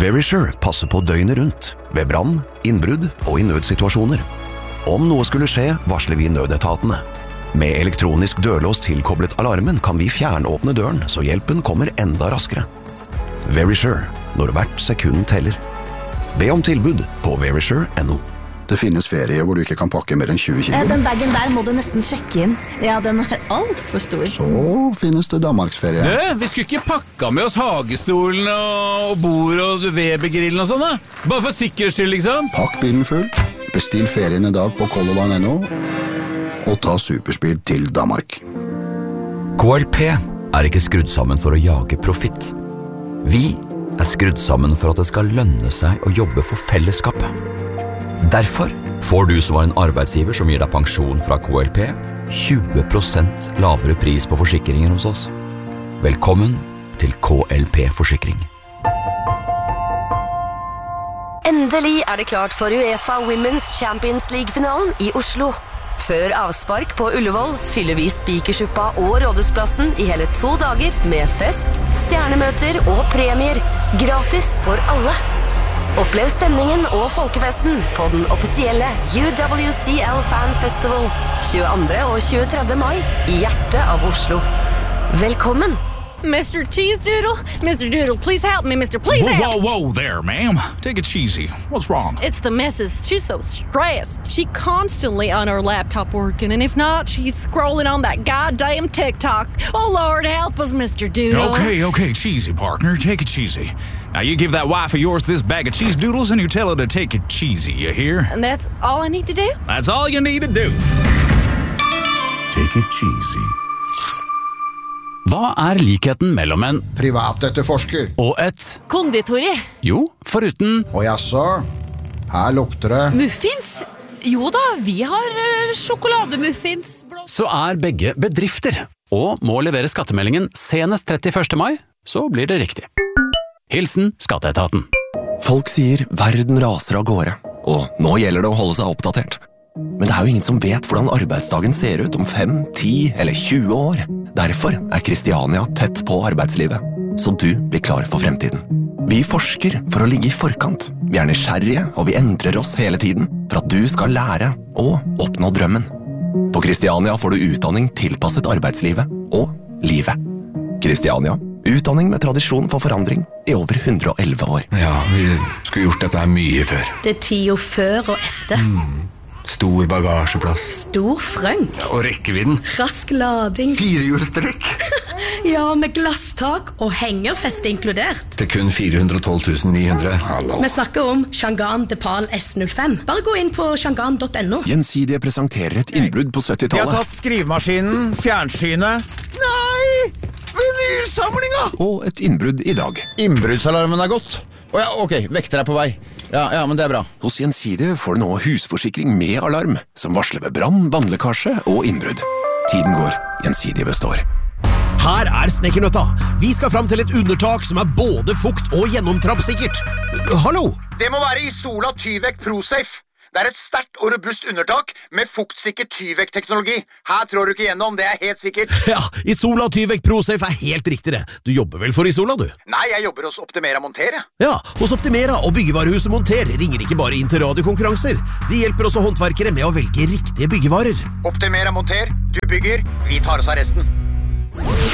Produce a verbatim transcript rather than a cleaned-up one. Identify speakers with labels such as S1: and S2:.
S1: Verisure passer på døgnet rundt, ved brann, innbrudd og i nødsituasjoner. Om noe skulle skje, varsler vi nødetatene. Med elektronisk dørlås tilkoblet alarmen kan vi fjernåpne døren, så hjelpen kommer enda raskere. Verisure, når hvert sekund teller. Be om tilbud på verisure punktum no.
S2: Det finnes ferie hvor du ikke kan pakke mer enn tjue kilo.
S3: Den bagen der må du nesten sjekke inn. Ja, den er alt for stor.
S2: Så finnes det Danmarksferie.
S4: Du, vi skulle ikke pakka med oss hagestolen og bord og Webergrillen og sånn da? Bare for sikkerhets skyld, liksom.
S2: Pakk bilen full, bestill ferien i dag på color line punktum no og ta superspeed til Danmark.
S5: K L P er ikke skrudd sammen for å jage profitt. Vi er skrudd sammen for at det skal lønne seg å jobbe for fellesskapet. Derfor får du som var en arbeidsgiver som gir deg pensjon fra K L P tjue prosent lavere pris på forsikringer hos oss. Velkommen til K L P-forsikring.
S6: Endelig er det klart for UEFA Women's Champions League-finalen i Oslo. Før avspark på Ullevål fyller vi Spikersuppa og Rådhusplassen i hele to dager med fest, stjernemøter og premier. Gratis for alle. Opplev stemningen og folkefesten på den offisielle U W C L Fan Festival tjueandre og tjuetredje mai i hjertet av Oslo. Velkommen!
S7: Mister Cheese Doodle? Mister Doodle, please help me, Mister Please
S4: Whoa,
S7: help!
S4: whoa, whoa there, ma'am. Take it cheesy. What's wrong?
S7: It's the missus. She's so stressed. She constantly on her laptop working, and if not, she's scrolling on that goddamn TikTok. Oh, Lord, help us, Mister Doodle.
S4: Okay, okay, cheesy, partner. Take it cheesy. Now, you give that wife of yours this bag of cheese doodles, and you tell her to take it cheesy, you hear?
S7: And that's all I need to do?
S4: That's all you need to do.
S2: Take it cheesy.
S8: Hva er likheten mellom en
S2: Privatetterforsker.
S8: og et
S7: Konditori.
S8: Jo, foruten
S2: Og jaså, her lukter det.
S7: Muffins? Jo da, vi har uh, sjokolademuffins.
S8: så er begge bedrifter, og må levere skattemeldingen senest trettiførste mai, så blir det riktig. Hilsen Skatteetaten.
S1: Folk sier verden raser av gårde, og nå gjelder det å holde seg oppdatert. Men det er jo ingen som vet hvordan arbeidsdagen ser ut om fem, ti eller tjue år. Derfor er Kristiania tett på arbeidslivet, så du blir klar for fremtiden. Vi forsker for å ligge i forkant. Vi er nysgjerrige, og vi endrer oss hele tiden for at du skal lære og oppnå drømmen. På Kristiania får du utdanning tilpasset arbeidslivet og livet. Kristiania, utdanning med tradisjon for forandring i over hundre og elleve år.
S9: Ja, vi skulle gjort dette mye før.
S3: Det er tida før og etter.
S9: Mm. Stor bagasjeplass.
S3: Stor frøng.
S9: Ja, og rekkevidden.
S3: Rask lading.
S9: Firehjulstrekk.
S3: Ja, med glasstak og hengerfeste inkludert.
S9: Til kun fire hundre og tolv tusen ni hundre. Hallo.
S3: Vi snakker om Shangan Depal S null fem. Bare gå inn på shangan punktum no.
S1: Gjensidige presenterer et innbrudd på
S10: Vi har
S1: syttitallet.
S10: tatt skrivemaskinen, fjernsynet. Nei! Vinylsamlinga!
S1: Og et innbrudd i dag.
S10: Innbruddsalarmen er gått. Å ja, ok, vekter er på vei. Ja, ja, men det er bra.
S1: Hos Gjensidige får du nå husforsikring med alarm, som varsler ved brann, vannlekkasje og innbrudd. Tiden går, Gjensidige består.
S11: Her er Snekkernøtta. Vi skal fram til et undertak som er både fukt og gjennomtrappsikkert. Hallo?
S10: Det må være Isola Tyvek ProSafe. Det er et sterkt og robust undertak med fuktsikker Tyvek-teknologi. Her trår du ikke gjennom, det er helt sikkert.
S11: Ja, Isola Tyvek ProSafe er helt riktig det. Du jobber vel for Isola, du?
S10: Nei, jeg jobber hos Optimera Monter, jeg.
S11: Ja, hos Optimera og byggevarehuset Monter ringer ikke bare inn til radiokonkurranser. De hjelper også håndverkere med å velge riktige byggevarer.
S10: Optimera Monter, du bygger, vi tar oss av resten.